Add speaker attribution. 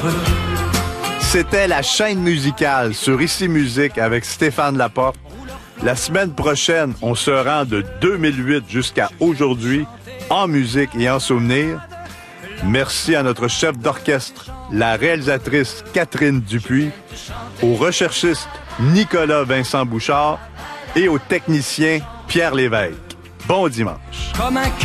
Speaker 1: C'était la chaîne musicale sur Ici Musique avec Stéphane Laporte. La semaine prochaine, on se rend de 2008 jusqu'à aujourd'hui en musique et en souvenir. Merci à notre chef d'orchestre, la réalisatrice Catherine Dupuis, au recherchiste Nicolas Vincent Bouchard et au technicien Pierre Lévesque. Bon dimanche.